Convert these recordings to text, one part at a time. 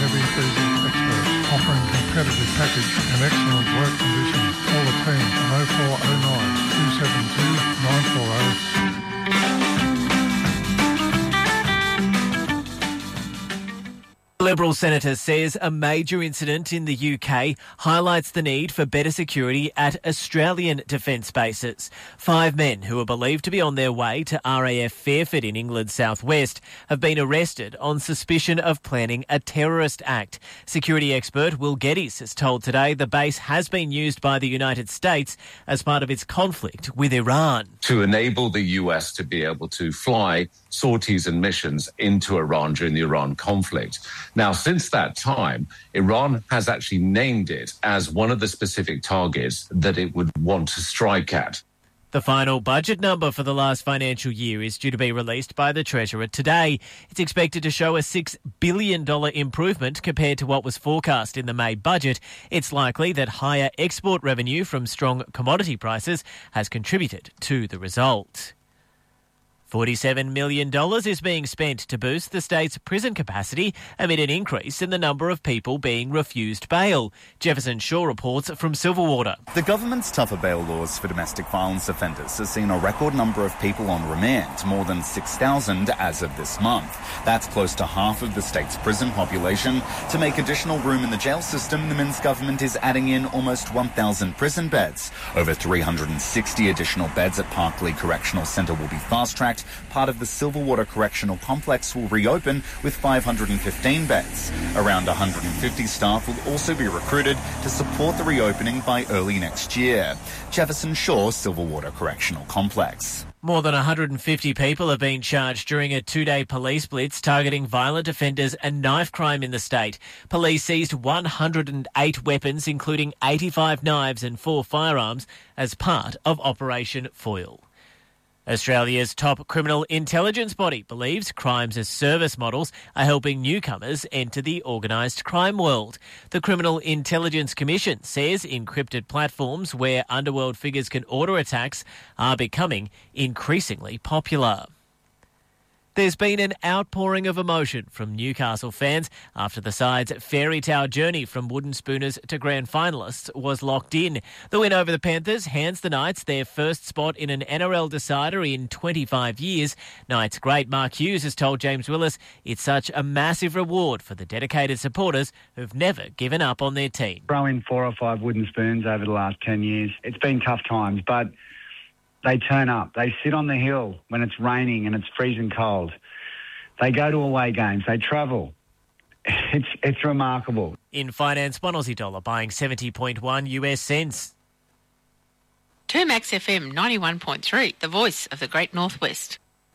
heavy diesel expert, offering competitive package and excellent work conditions. Call the team on 0409 272 940. The Liberal senator says a major incident in the UK highlights the need for better security at Australian defence bases. 5 men who are believed to be on their way to RAF Fairford in England's southwest have been arrested on suspicion of planning a terrorist act. Security expert Will Geddes has told Today the base has been used by the United States as part of its conflict with Iran. To enable the US to be able to fly sorties and missions into Iran during the Iran conflict. Now, since that time, Iran has actually named it as one of the specific targets that it would want to strike at. The final budget number for the last financial year is due to be released by the Treasurer today. It's expected to show a $6 billion improvement compared to what was forecast in the May budget. It's likely that higher export revenue from strong commodity prices has contributed to the result. $47 million is being spent to boost the state's prison capacity amid an increase in the number of people being refused bail. Jefferson Shaw reports from Silverwater. The government's tougher bail laws for domestic violence offenders has seen a record number of people on remand, more than 6,000 as of this month. That's close to half of the state's prison population. To make additional room in the jail system, the Minns government is adding in almost 1,000 prison beds. Over 360 additional beds at Parklea Correctional Centre will be fast-tracked. Part of the Silverwater Correctional Complex will reopen with 515 beds. Around 150 staff will also be recruited to support the reopening by early next year. Jefferson Shaw, Silverwater Correctional Complex. More than 150 people have been charged during a 2-day police blitz targeting violent offenders and knife crime in the state. Police seized 108 weapons, including 85 knives and 4 firearms, as part of Operation Foil. Australia's top criminal intelligence body believes crimes as service models are helping newcomers enter the organised crime world. The Criminal Intelligence Commission says encrypted platforms where underworld figures can order attacks are becoming increasingly popular. There's been an outpouring of emotion from Newcastle fans after the side's fairy tale journey from wooden spooners to grand finalists was locked in. The win over the Panthers hands the Knights their first spot in an NRL decider in 25 years. Knights great Mark Hughes has told James Willis it's such a massive reward for the dedicated supporters who've never given up on their team. Throw in 4 or 5 wooden spoons over the last 10 years. It's been tough times, but they turn up. They sit on the hill when it's raining and it's freezing cold. They go to away games. They travel. It's remarkable. In finance, one Aussie dollar buying 70.1 US cents. Termax FM 91.3, the voice of the Great Northwest.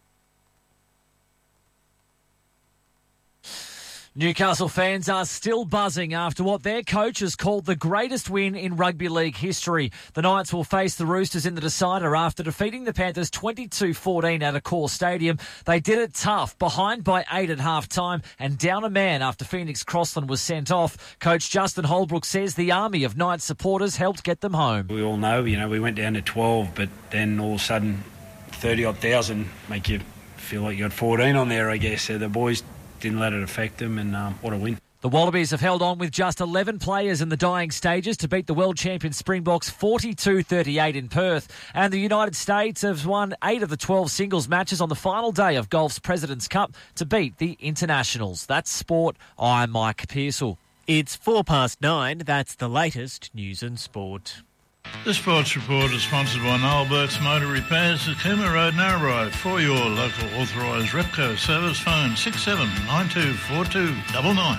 Newcastle fans are still buzzing after what their coach has called the greatest win in rugby league history. The Knights will face the Roosters in the decider after defeating the Panthers 22-14 at Accor Stadium. They did it tough, behind by 8 at half-time and down a man after Phoenix Crossland was sent off. Coach Justin Holbrook says the army of Knights supporters helped get them home. We all know, we went down to 12, but then all of a sudden 30-odd thousand make you feel like you got 14 on there, I guess. So the boys didn't let it affect them, and what a win. The Wallabies have held on with just 11 players in the dying stages to beat the world champion Springboks 42-38 in Perth. And the United States have won 8 of the 12 singles matches on the final day of golf's President's Cup to beat the internationals. That's sport. I'm Mike Pearsall. It's 9:04. That's the latest news and sport. The Sports Report is sponsored by Noel Burke's Motor Repairs at Cooma Road, Narrabri. For your local authorised Repco service, phone 67924299.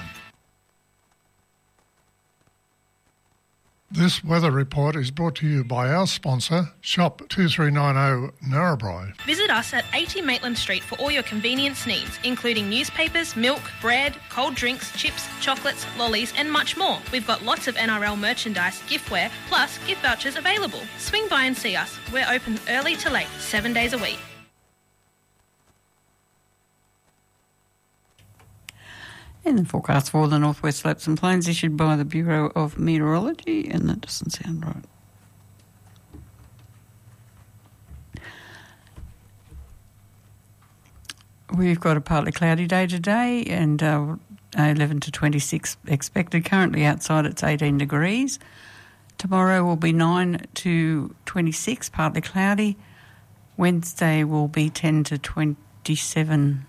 This weather report is brought to you by our sponsor, Shop 2390 Narrabri. Visit us at 80 Maitland Street for all your convenience needs, including newspapers, milk, bread, cold drinks, chips, chocolates, lollies and much more. We've got lots of NRL merchandise, giftware, plus gift vouchers available. Swing by and see us. We're open early to late, 7 days a week. And the forecast for the Northwest Slopes and Plains issued by the Bureau of Meteorology, and that doesn't sound right. We've got a partly cloudy day today and 11 to 26 expected. Currently outside it's 18 degrees. Tomorrow will be 9 to 26, partly cloudy. Wednesday will be 10 to 27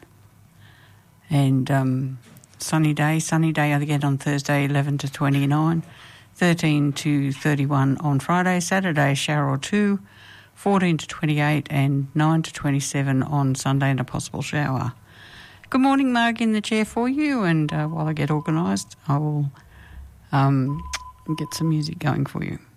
and sunny day again on Thursday, 11 to 29, 13 to 31 on Friday. Saturday, a shower or two, 14 to 28 and 9 to 27 on Sunday and a possible shower. Good morning, Marg in the chair for you, and while I get organised, I will get some music going for you.